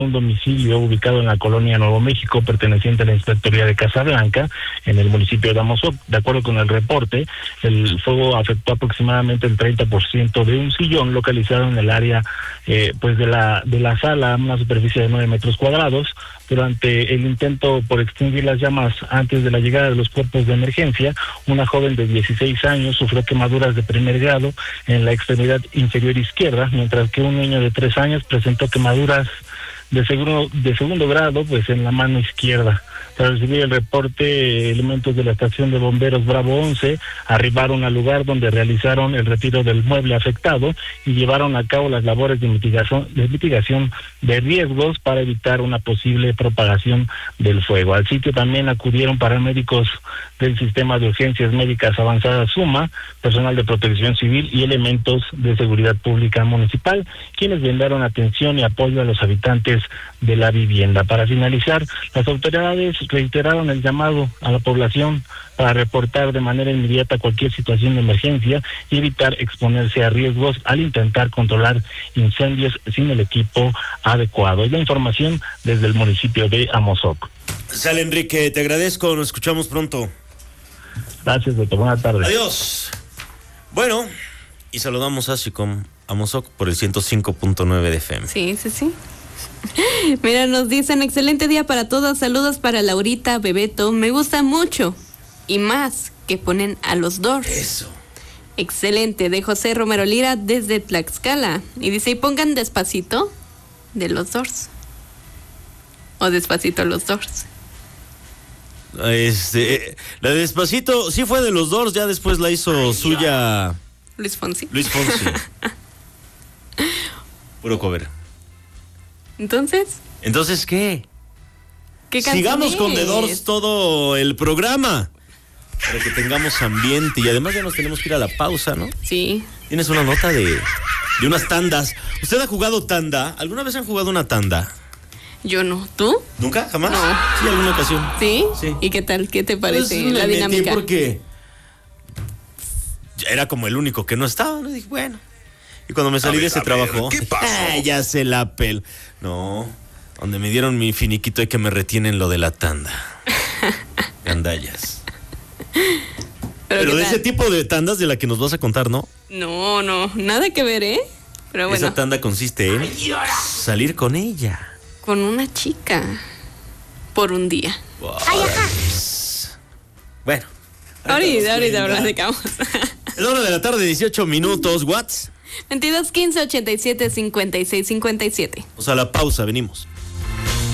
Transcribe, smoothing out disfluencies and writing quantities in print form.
un domicilio ubicado en la colonia Nuevo México, perteneciente a la Inspectoría de Casablanca, en el municipio de Amozoc. De acuerdo con el reporte, el fuego afectó aproximadamente el 30% de un sillón localizado en el área pues de la sala, una superficie de 9 metros cuadrados. Durante el intento por extinguir las llamas antes de la llegada de los cuerpos de emergencia, una joven de 16 años sufrió quemaduras de primer grado en la extremidad inferior izquierda, mientras que un niño de 3 años presentó quemaduras de segundo grado, pues en la mano izquierda. Tras recibir el reporte, elementos de la estación de bomberos Bravo 11 arribaron al lugar donde realizaron el retiro del mueble afectado y llevaron a cabo las labores de mitigación de riesgos para evitar una posible propagación del fuego. Al sitio también acudieron paramédicos del Sistema de Urgencias Médicas Avanzadas SUMA, personal de protección civil y elementos de seguridad pública municipal, quienes brindaron atención y apoyo a los habitantes de la vivienda. Para finalizar, las autoridades reiteraron el llamado a la población para reportar de manera inmediata cualquier situación de emergencia y evitar exponerse a riesgos al intentar controlar incendios sin el equipo adecuado. Es la información desde el municipio de Amozoc. Sale, Enrique, te agradezco, nos escuchamos pronto. Gracias, doctor. Buenas tardes. Adiós. Bueno, y saludamos a Shicom Amozoc por el 105.9 de FM. Sí. Mira, nos dicen, excelente día para todos, saludos para Laurita, Bebeto, me gusta mucho y más que ponen a los Doors. Eso. Excelente, de José Romero Lira desde Tlaxcala. Y dice, y pongan Despacito de los Doors. O Despacito los Doors. La de Despacito sí fue de los Doors, ya después la hizo suya Luis Fonsi. Puro cover. ¿Entonces ¿qué? ¿Qué canción sigamos es? con The Doors todo el programa para que tengamos ambiente y además ya nos tenemos que ir a la pausa, ¿no? Sí. Tienes una nota de unas tandas. ¿Usted ha jugado tanda? ¿Alguna vez han jugado una tanda? Yo no. ¿Tú? ¿Nunca? ¿Jamás? No. Sí, alguna ocasión. ¿Sí? Sí. ¿Y qué tal? ¿Qué te parece Pues la me dinámica? metí porque era como el único que no estaba, ¿no? Dije, bueno. Y cuando me salí de ese trabajo, ¿qué pasó? ya se la pel. No, donde me dieron mi finiquito hay que me retienen lo de la tanda. Gandallas. Pero de ese tipo de tandas de la que nos vas a contar, ¿no? No, nada que ver, ¿eh? Pero bueno. Esa tanda consiste en salir con ella. Con una chica. Por un día. Wow, bueno. Ahorita platicamos. Es 1:00 p.m, 18 minutos. ¿What? 22 15 87 56 57. O sea, la pausa, venimos.